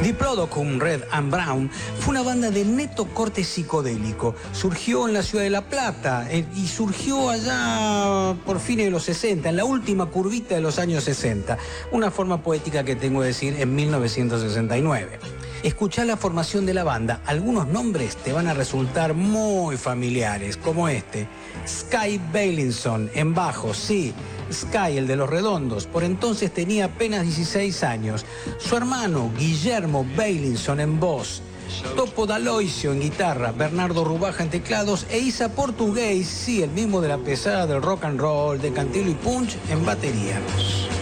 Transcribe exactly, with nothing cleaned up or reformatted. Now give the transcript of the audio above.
Diplodocus Red and Brown fue una banda de neto corte psicodélico. Surgió en la ciudad de La Plata eh, y surgió allá por fines de los sesenta, en la última curvita de los años sesenta. Una forma poética que tengo que decir en mil novecientos sesenta y nueve. Escuchá la formación de la banda. Algunos nombres te van a resultar muy familiares, como este. Sky Bailinson en bajo, sí. Sky, el de los redondos, por entonces tenía apenas dieciséis años. Su hermano, Guillermo Bailinson en voz. Topo D'Aloisio en guitarra, Bernardo Rubaja en teclados e Isa Portugués, sí, el mismo de la pesada del rock and roll, de Cantilo y Punch, en batería.